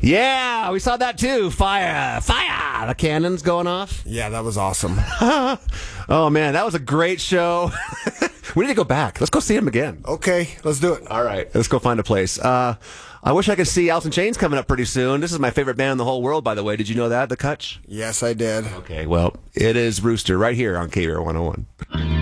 Yeah, we saw that too. Fire, fire! The cannons going off. Yeah, that was awesome. Oh man, that was a great show. We need to go back. Let's go see him again. Okay, let's do it. All right, let's go find a place. I wish I could see Alice in Chains coming up pretty soon. This is my favorite band in the whole world, by the way. Did you know that, The Kutch? Yes, I did. Okay, well, it is Rooster right here on KBR 101.